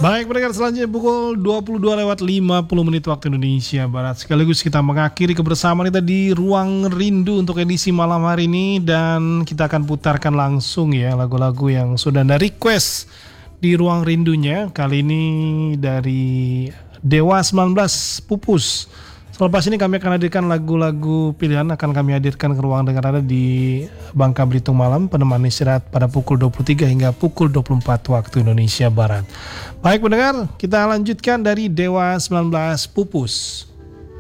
Baik, pendengar, selanjutnya pukul 22:50 waktu Indonesia Barat. Sekaligus kita mengakhiri kebersamaan kita di Ruang Rindu untuk edisi malam hari ini. Dan kita akan putarkan langsung ya lagu-lagu yang sudah Anda request di Ruang Rindunya. Kali ini dari Dewa 19 Pupus. Selepas ini kami akan hadirkan lagu-lagu pilihan, akan kami hadirkan ke ruang dengar Anda di Bangka Belitung Malam, penemani istirahat pada pukul 23 hingga pukul 24 waktu Indonesia Barat. Baik pendengar, kita lanjutkan dari Dewa 19 Pupus.